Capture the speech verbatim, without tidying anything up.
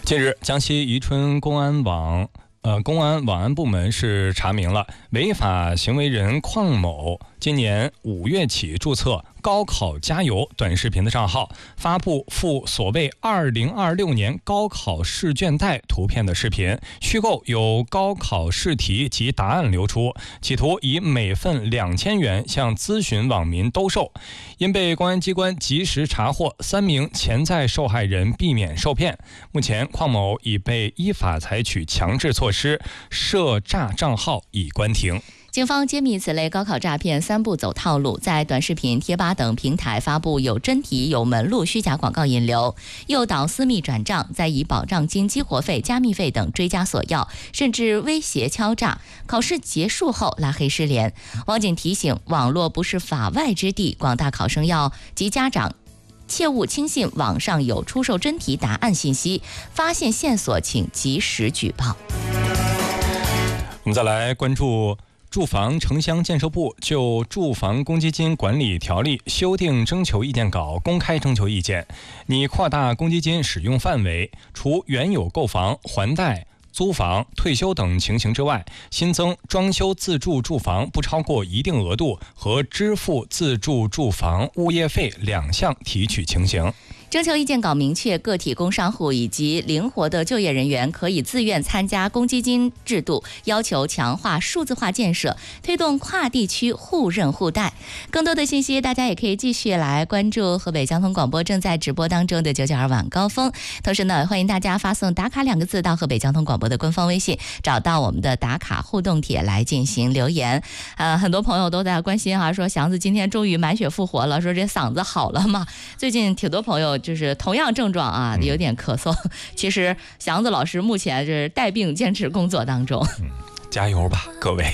近日，江西宜春公安网呃，公安网安部门是查明了违法行为人邝某今年五月起注册高考加油短视频的账号，发布附所谓二零二六年高考试卷带图片的视频，虚构有高考试题及答案流出，企图以每份两千元向咨询网民兜售。因被公安机关及时查获，三名潜在受害人避免受骗。目前，邝某已被依法采取强制措施，涉诈账号已关停。 警方揭秘此类高考诈骗三步走套路，在短视频、贴吧等平台发布有真题、有门路虚假广告引流，诱导私密转账，再以保障金、激活费、加密费等追加索要，甚至威胁敲诈。考试结束后拉黑失联。网警提醒，网络不是法外之地，广大考生要及家长切勿轻信网上有出售真题答案信息，发现线索请及时举报。 我们再来关注住房城乡建设部就住房公积金管理条例修订征求意见稿公开征求意见，拟扩大公积金使用范围，除原有购房、还贷、租房、退休等情形之外，新增装修自住住房不超过一定额度和支付自住住房物业费两项提取情形。 征求意见稿明确，个体工商户以及灵活的就业人员可以自愿参加公积金制度，要求强化数字化建设，推动跨地区互认互贷。更多的信息，大家也可以继续来关注河北交通广播正在直播当中的九九二晚高峰。同时呢，欢迎大家发送打卡两个字到河北交通广播的官方微信，找到我们的打卡互动帖来进行留言。呃，很多朋友都在关心哈、啊，说祥子今天终于满血复活了，说这嗓子好了吗？最近挺多朋友就是同样症状啊，有点咳嗽。其实祥子老师目前是带病坚持工作当中。 嗯，加油吧，各位。